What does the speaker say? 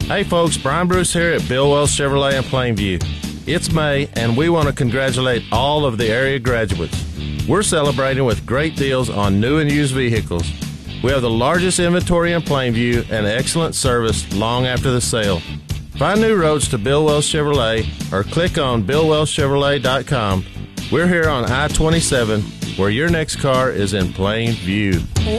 Hey folks, Brian Bruce here at Bill Wells Chevrolet in Plainview. It's May, and we want to congratulate all of the area graduates. We're celebrating with great deals on new and used vehicles. We have the largest inventory in Plainview and excellent service long after the sale. Find new roads to Bill Wells Chevrolet or click on BillWellsChevrolet.com. We're here on I-27, where your next car is in plain view.